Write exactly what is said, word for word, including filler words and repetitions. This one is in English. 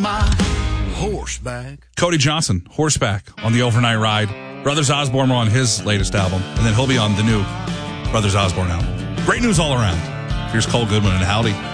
my horseback. Cody Johnson, Horseback, on the overnight ride. Brothers Osborne were on his latest album, and then he'll be on the new Brothers Osborne album. Great news all around. Here's Cole Goodwin and Howdy.